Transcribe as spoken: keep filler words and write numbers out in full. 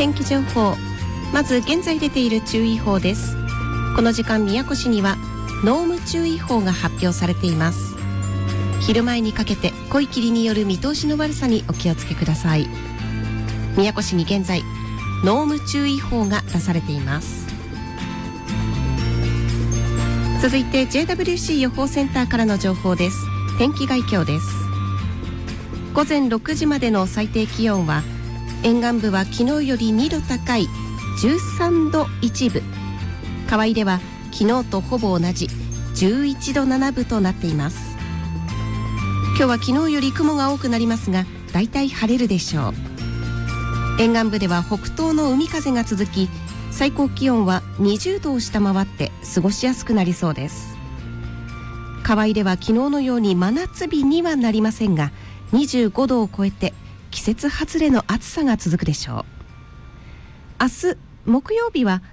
天気情報、まず現在出ている注意報です。この時間宮古市には濃霧注意報が発表されています。昼前にかけて濃い霧による見通しの悪さにお気をつけください。宮古市に現在濃霧注意報が出されています。続いて ジェイダブリューシー 予報センターからの情報です。天気概況です。午前ろくじまでの最低気温は沿岸部は昨日よりにど高いじゅうさんど一分、河合では昨日とほぼ同じじゅういちどななぶとなっています。今日は昨日より雲が多くなりますが、だいたい晴れるでしょう。沿岸部では北東の海風が続き、最高気温はにじゅうどを下回って過ごしやすくなりそうです。河合では昨日のように真夏日にはなりませんが、にじゅうごどを超えて季節外れの暑さが続くでしょう。明日木曜日は